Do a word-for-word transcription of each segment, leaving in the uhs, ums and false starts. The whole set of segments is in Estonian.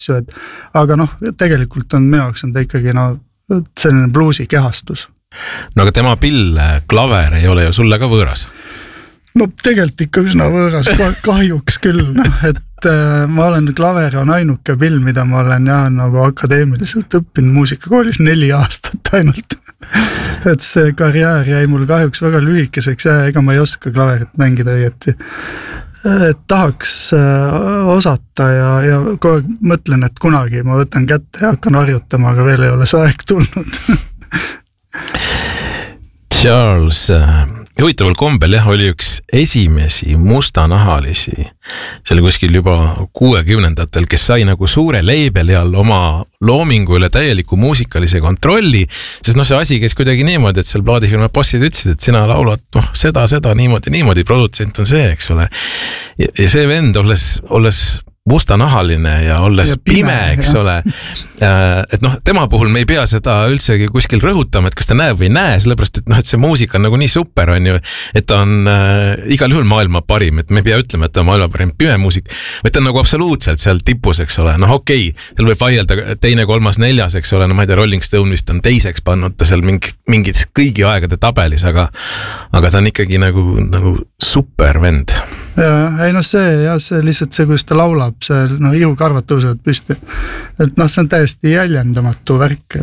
asju, et aga noh, tegelikult on minu jaoks on ta ikkagi no, selline bluusi kehastus. No aga tema pill, klaver ei ole ju sulle ka võõras? No tegelikult ikka üsna võõras, kahjuks küll, noh, et äh, ma olen, klaver on ainuke pill, mida ma olen jah, nagu akadeemiliselt õppinud muusikakoolis neli aastat ainult. Et see karjäär jäi mul kahjuks väga lühikeseks ja ega ma ei oska klaverit mängida õieti. Et tahaks äh, osata ja, ja kogu aeg mõtlen, et kunagi ma võtan kätte ja hakkan harjutama, aga veel ei ole see aeg tulnud. Charles, huvitaval kombel jah, oli üks esimesi mustanahalisi, see oli kuskil juba kuuekümnendatel, kes sai nagu suure leibeli all oma loomingu üle täieliku muusikalise kontrolli, sest noh, see asi käis kuidagi niimoodi, et seal plaadifirma bossid ütlesid, et sina laulad noh, seda, seda, niimoodi, niimoodi, produtsent on see, eks ole. Ja, ja see vend, olles, olles mustanahaline ja olles ja pime, pime, eks jah. Ole. Et noh, tema puhul me ei pea seda üldsegi kuskil rõhutama, et kas ta näeb või näe, sellepärast, et noh, et see muusika on nagu nii super, on ju, et ta on äh, igal juhul maailma parim, et me ei pea ütlema, et ta on maailma parim pime muusik, vaid ta on nagu absoluutselt seal tipus, eks ole, noh okei, okay, seal võib vaielda teine, kolmas, neljas, eks ole, no ma ei tea, Rolling Stone vist on teiseks pannud ta seal mingi, mingid kõigi aegade tabelis, aga, aga ta on ikkagi nagu, nagu super vend. Ja, ei noh, see, ja see lihtsalt see, kuidas ta laulab, see, noh, ihukarvad tõusevad püsti. Et noh, see on täiesti jäljendamatu värk.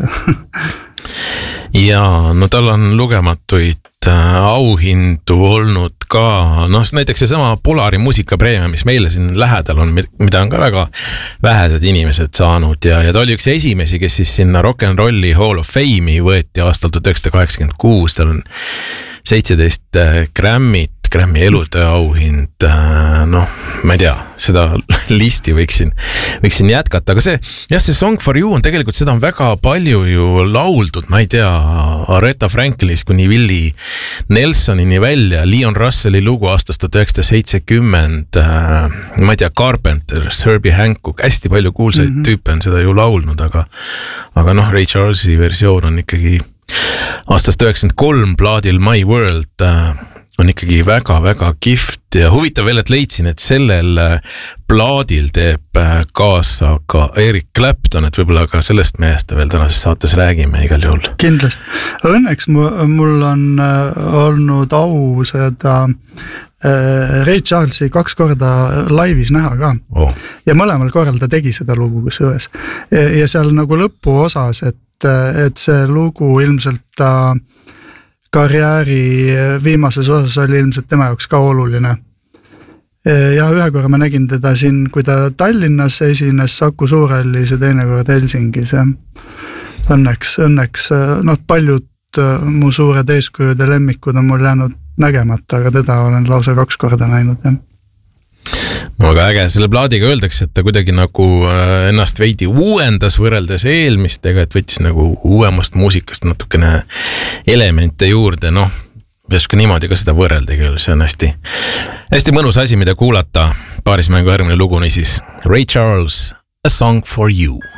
Ja, no tal on lugematuid auhindu olnud ka, noh, näiteks see sama Polari muusikapreemia, mis meile siin lähedal on, mida on ka väga vähesed inimesed saanud ja, ja ta oli üks esimesi, kes siis sinna Rock'n'Rolli Hall of Fame'i võeti aastal tuhat üheksasada kaheksakümmend kuus, tal on seitseteist Grammit, Grammy elutöö auhind, noh, ma ei tea, seda listi võiksin, võiksin jätkata, aga see, jah, see Song for You on tegelikult, seda on väga palju ju lauldud, ma ei tea, Aretha Franklinist kuni Willie Nelsonini välja, Leon Russelli lugu aastast tuhat üheksasada seitsekümmend, ma ei tea, Carpenter, Herbie Hancock, hästi palju kuulsaid mm -hmm. tüüpe on seda ju laulnud, aga, aga noh, Ray Charlesi versioon on ikkagi aastast üheksakümmend kolm plaadil My World, on ikkagi väga-väga kihvt ja huvitav veel, et leidsin, et sellel plaadil teeb kaasa ka Eric Clapton, et võib-olla ka sellest mehest veel tänases saates räägime igal juhul. Kindlasti. Õnneks mul on olnud au seda Ray Charlesi kaks korda laivis näha ka. Oh. Ja mõlemal korral ta tegi seda lugu kusjuures. Ja seal nagu lõpu osas, et, et see lugu ilmselt ta karjääri viimases osas oli ilmselt tema jaoks ka oluline. Ja ühe korra ma nägin teda siin, kui ta Tallinnas esines Saku Suurhallis ja teine kord Helsingis. Ja õnneks, õnneks noh, paljud mu suured eeskujud ja lemmikud on mul jäänud nägemata, aga teda olen lausa kaks korda näinud. Ja. No aga äge, selle plaadiga öeldakse, et ta kuidagi nagu ennast veidi uuendas võrreldes eelmistega, et võttis nagu uuemast muusikast natukene elemente juurde, noh, peaks ka niimoodi ka seda võrrelda küll, see on hästi, hästi mõnus asi, mida kuulata. Paarismängu järgmine lugu, niisiis Ray Charles, A Song for You.